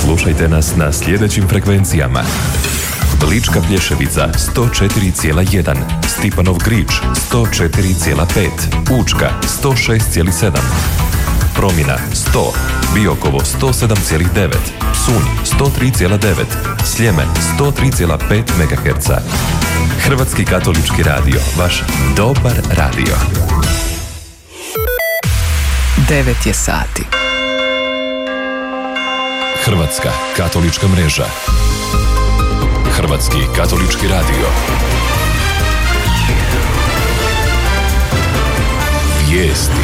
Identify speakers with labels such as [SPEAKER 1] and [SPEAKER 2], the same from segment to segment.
[SPEAKER 1] Slušajte nas na sljedećim frekvencijama: Lička Plješevica 104,1, Stipanov Grič 104,5, Učka 106,7, Promina 100, Biokovo 107,9, Psunj 103,9, Sljeme 103,5 MHz. Hrvatski katolički radio, vaš dobar radio.
[SPEAKER 2] 9 je sati.
[SPEAKER 1] Hrvatska katolička mreža. Hrvatski katolički radio. Vijesti.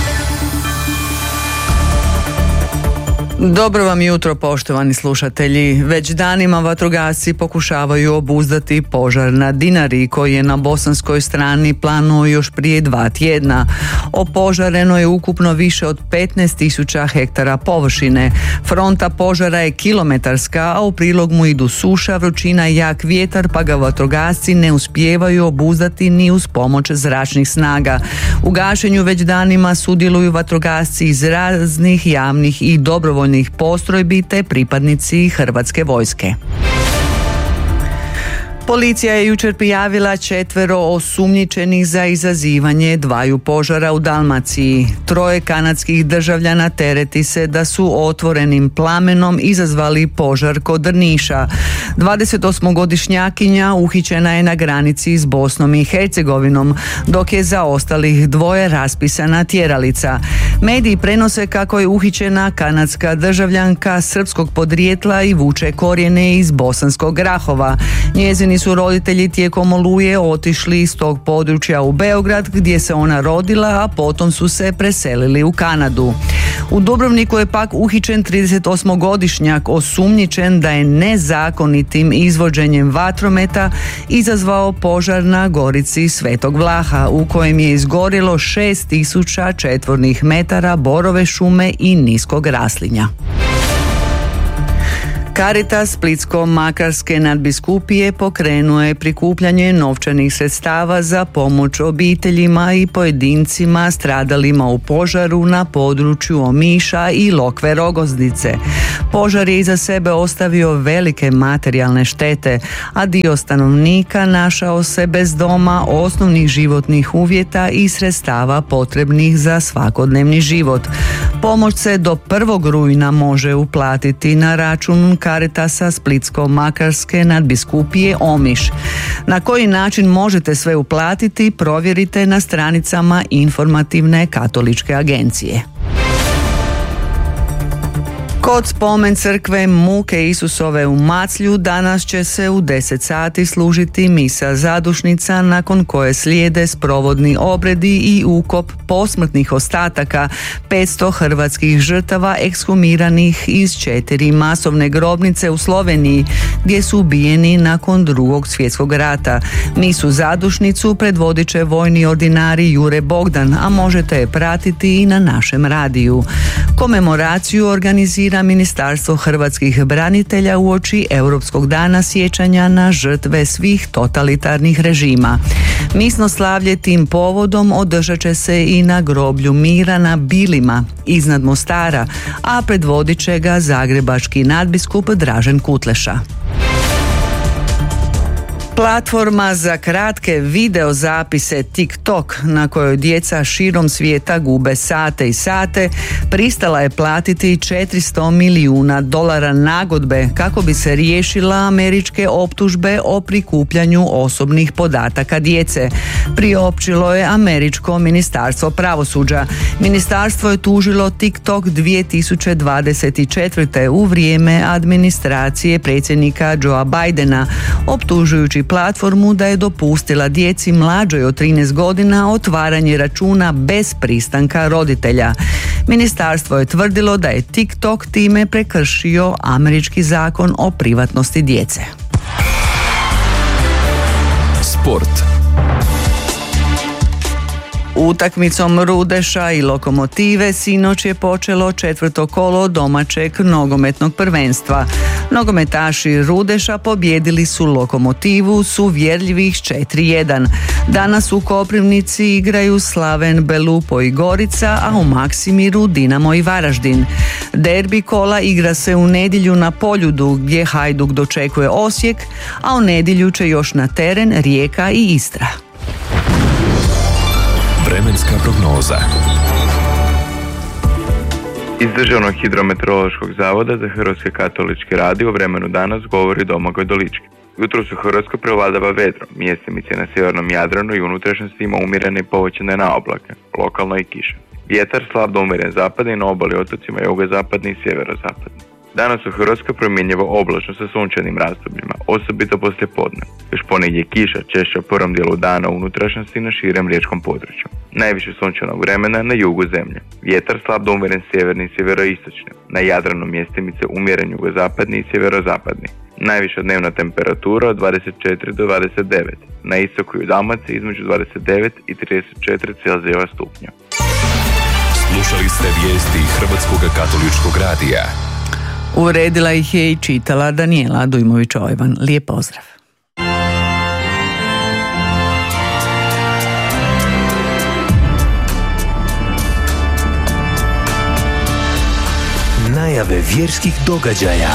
[SPEAKER 2] Dobro vam jutro, poštovani slušatelji. Već danima vatrogasci pokušavaju obuzdati požar na Dinari koji je na bosanskoj strani planuo još prije 2 tjedna. Opožareno je ukupno više od 15.000 hektara površine. Fronta požara je kilometarska, a u prilog mu idu suša, vrućina i jak vjetar, pa ga vatrogasci ne uspijevaju obuzdati ni uz pomoć zračnih snaga. U gašenju već danima sudjeluju vatrogasci iz raznih javnih i dobrovoljnih postrojbi te pripadnici Hrvatske vojske. Policija je jučer prijavila 4 osumnjičenih za izazivanje 2 požara u Dalmaciji. 3 kanadskih državljana tereti se da su otvorenim plamenom izazvali požar kod Drniša. 28-godišnjakinja uhićena je na granici s Bosnom i Hercegovinom, dok je za ostalih 2 raspisana tjeralica. Mediji prenose kako je uhićena kanadska državljanka srpskog podrijetla i vuče korijene iz Bosanskog Grahova. Njezini su roditelji tijekom Oluje otišli iz tog područja u Beograd gdje se ona rodila, a potom su se preselili u Kanadu. U Dubrovniku je pak uhićen 38-godišnjak osumnjičen da je nezakonitim izvođenjem vatrometa izazvao požar na gorici Svetog Vlaha u kojem je izgorilo 6.000 četvornih metara borove šume i niskog raslinja. Caritas Splitsko-Makarske nadbiskupije pokrenuo je prikupljanje novčanih sredstava za pomoć obiteljima i pojedincima stradalima u požaru na području Omiša i Lokve Rogoznice. Požar je iza sebe ostavio velike materijalne štete, a dio stanovnika našao se bez doma, osnovnih životnih uvjeta i sredstava potrebnih za svakodnevni život. Pomoć se do 1. rujna može uplatiti na račun Caritasa Splitsko-Makarske nadbiskupije Omiš. Na koji način možete sve uplatiti, provjerite na stranicama informativne katoličke agencije. Kod spomen crkve Muke Isusove u Maclju danas će se u 10 sati služiti misa zadušnica, nakon koje slijede sprovodni obredi i ukop posmrtnih ostataka 500 hrvatskih žrtava ekshumiranih iz 4 masovne grobnice u Sloveniji gdje su ubijeni nakon 2. svjetskog rata. Misu zadušnicu predvodit će vojni ordinari Jure Bogdan, a možete je pratiti i na našem radiju. Komemoraciju organizira Ministarstvo hrvatskih branitelja uoči Europskog dana sjećanja na žrtve svih totalitarnih režima. Misno slavlje tim povodom održat će se i na groblju mira na Bilima iznad Mostara, a predvodit će ga zagrebački nadbiskup Dražen Kutleša. Platforma za kratke video zapise TikTok, na kojoj djeca širom svijeta gube sate i sate, pristala je platiti $400 milijuna nagodbe kako bi se riješila američke optužbe o prikupljanju osobnih podataka djece, priopćilo je američko ministarstvo pravosuđa. Ministarstvo je tužilo TikTok 2024. u vrijeme administracije predsjednika Joea Bidena, optužujući platformu da je dopustila djeci mlađoj od 13 godina otvaranje računa bez pristanka roditelja. Ministarstvo je tvrdilo da je TikTok time prekršio američki zakon o privatnosti djece.
[SPEAKER 1] Sport.
[SPEAKER 2] Utakmicom Rudeša i Lokomotive sinoć je počelo 4. kolo domaćeg nogometnog prvenstva. Nogometaši Rudeša pobijedili su Lokomotivu s uvjerljivih 4:1. Danas u Koprivnici igraju Slaven Belupo i Gorica, a u Maksimiru Dinamo i Varaždin. Derbi kola igra se u nedjelju na Poljudu gdje Hajduk dočekuje Osijek, a u nedjelju će još na teren Rijeka i Istra.
[SPEAKER 1] Vremenska prognoza.
[SPEAKER 3] Iz Državnog hidrometeorološkog zavoda za Hrvatski katolički radio o vremenu danas govori Domagoj Dolički. Jutros u Hrvatskoj prevladava vedro, mjestimice na sjevernom Jadranu i unutrašnjosti ima umjerene i povećane na oblake, lokalno i kiše. Vjetar slab do umjeren zapadni, na obali otocima jugozapadni i sjeverozapadni. Danas u Hrvatskoj promjenjivo oblačno sa sunčanim razdobljima, osobito poslije podne. Još ponegdje kiša, češće u prvom dijelu dana u unutrašnjosti na širem riječkom području. Najviše sunčanog vremena na jugu zemlje. Vjetar slab do umjeren sjeverni i sjeveroistočni. Na Jadranu mjestimice umjeren jugozapadni i sjeverozapadni. Najviša dnevna temperatura od 24 do 29. Na istoku i u Dalmaciji između 29 i 34 Celzijeva stupnja.
[SPEAKER 1] Slušali ste vijesti Hrvatskog katoličkog radija.
[SPEAKER 2] Uredila ih je i čitala Danijela Dujmović-Ojvan. Lijep pozdrav.
[SPEAKER 4] Najave vjerskih događaja.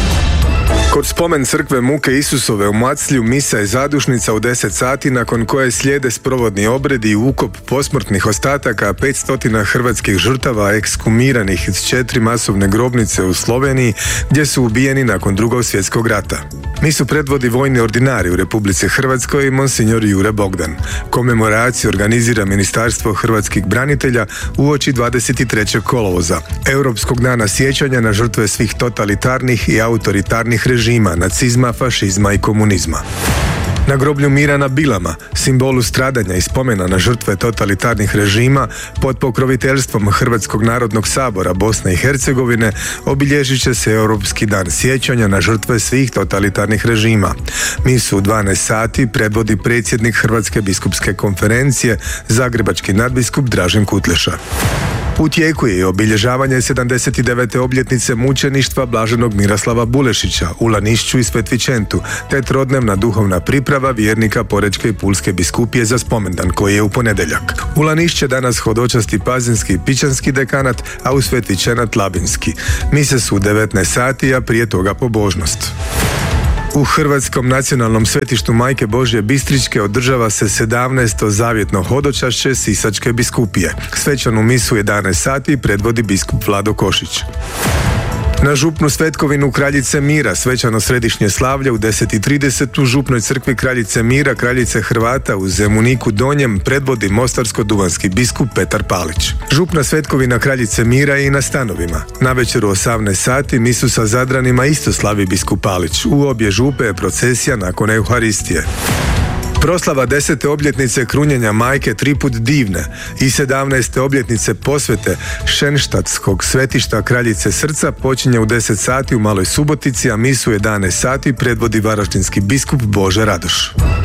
[SPEAKER 5] Kod spomen crkve Muke Isusove u Maclju misa je zadušnica u 10 sati nakon koje slijede sprovodni obredi i ukop posmrtnih ostataka 500 hrvatskih žrtava ekshumiranih iz 4 masovne grobnice u Sloveniji gdje su ubijeni nakon Drugog svjetskog rata. Misu predvodi vojni ordinari u Republici Hrvatskoj monsignor Jure Bogdan. Komemoraciju organizira Ministarstvo hrvatskih branitelja uoči 23. kolovoza, Europskog dana sjećanja na žrtve svih totalitarnih i autoritarnih režima, nacizma, fašizma i komunizma. Na groblju mira na Bilama, simbolu stradanja i spomena na žrtve totalitarnih režima, pod pokroviteljstvom Hrvatskog narodnog sabora Bosne i Hercegovine, obilježit će se Europski dan sjećanja na žrtve svih totalitarnih režima. Misu u 12 sati predvodi predsjednik Hrvatske biskupske konferencije, zagrebački nadbiskup Dražen Kutleša. U tijeku je i obilježavanje 79. obljetnice mučeništva blaženog Miroslava Bulešića u Lanišću i Svetvičentu, te trodnevna duhovna priprava vjernika Porečke i Pulske biskupije za spomendan koji je u ponedjeljak. U Lanišć će danas hodočasti pazinski i pićanski dekanat, a u Svetvičenat labinski. Mise su u 19 sati, a prije toga pobožnost. U Hrvatskom nacionalnom svetištu Majke Božje Bistričke održava se 17. zavjetno hodočašće Sisačke biskupije. Svečanu misu 11 sati predvodi biskup Vlado Košić. Na župnu Svetkovinu Kraljice Mira svečano središnje slavlje u 10:30 u župnoj crkvi Kraljice Mira, Kraljice Hrvata u Zemuniku Donjem predvodi mostarsko-duvanski biskup Petar Palić. Župna Svetkovina Kraljice Mira je i na stanovima. Navečer u 18 sati misu sa Zadranima isto slavi biskup Palić. U obje župe je procesija nakon Euharistije. Proslava 10. obljetnice krunjenja Majke Triput Divne i 17. obljetnice posvete Šenštatskog svetišta Kraljice Srca počinje u 10 sati u Maloj Subotici, a misu 11 sati predvodi varaždinski biskup Bože Radoš.